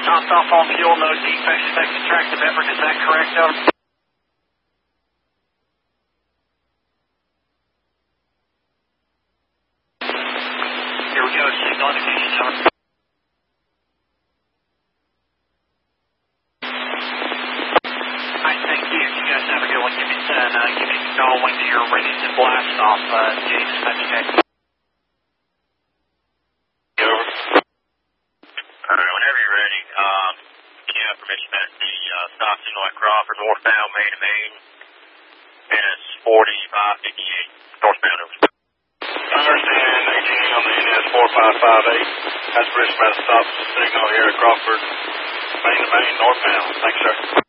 Topped off on fuel, no defects, expected tractive effort. Is that correct, over? Here we go, signal indication, over. Alright, thank you. You guys have a good one. Give me a call when you're ready to blast off, Jay, dispatch check. Over. Alright, whenever you're ready, can you have permission to the stop signal at Crawford, northbound, main to main, and it's 4558, northbound, over. I understand, 18 on the NS 4558. That's permission by the stop signal here at Crawford, main to main, northbound. Thanks, sir.